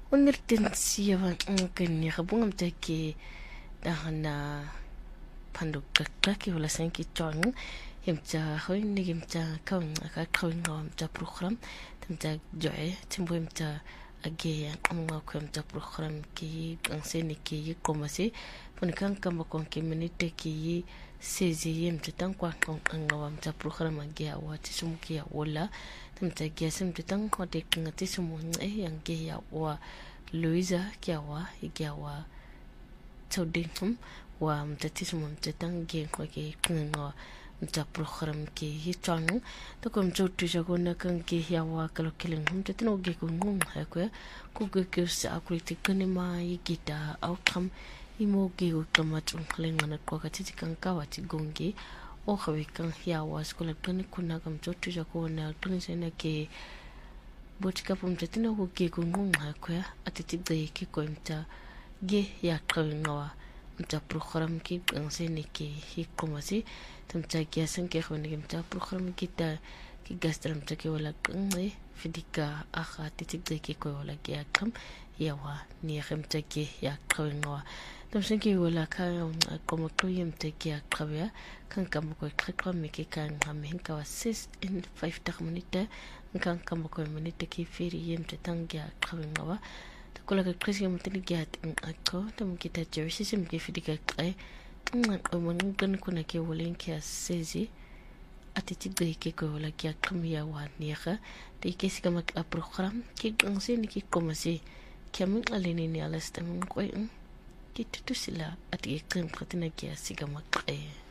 ونرتن سيوا ممكن يخبون متاكي دهنا panduk kaki wala sanki tong yamta hoin ni yamta kaun aka kaun yamta program tamta joe timbo yamta age amma ko yamta program ki anseni ki komase punikan kamba kon ki minute ki sezi yamta tan kwa kon yamta program age awati sumki ya wala tamta gesem tan ko de ngati sumun yange ya wa Luisa kiawa igawa tawdintum wa mtatisu mtatan gen ko ke kunga mta program ke hitang to kom jotu jagona kan ke yawa kalo killing mtatin oge ko ngung ha ko ke sa akriti kanima yigita outcome imoge o tomatun klengana ko katiti kan kawati gonge o khawi kan yawa skola kan kuna kam jotu jagona kan sena ke botika mtatin oge ko ngung ha ko atiti de ke ko mta ge ya kawingawa mta program ki anseni ki hikomasi tamta kiasan ke khone mta program kita ki gastram ta ke wala ngi fidika akha titik de ke ko wala ki akam yawa ni khamta ke ya kawingawa tamsen ki wala ka como tuyem te ki akabya kan kam ko khakam ke kan hamen ka 6 in 5 minute kan kam ko minute ki firi yem te tangya kawingawa kula ka krisi mutini giat ako tam kita jersey sim ke fidika ai umon gan kuna ke wolen ke sezi atiti de ke ko la ke kam ya wa niya de ke sika mak program ke ngse ni ke komase ke min aleni ni alastam ko ki tutusila ati kan katina ke sika mak ai